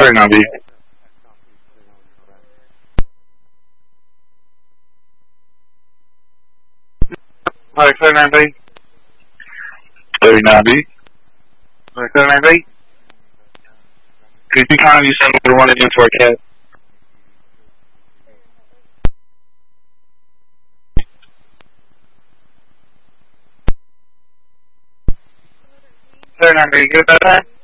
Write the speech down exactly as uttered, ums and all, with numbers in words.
thirty-nine B. Mike thirty-nine B. thirty-nine B. Mike thirty-nine B. Could you kindly send me the one in for a cat? thirty-nine B, you get that time?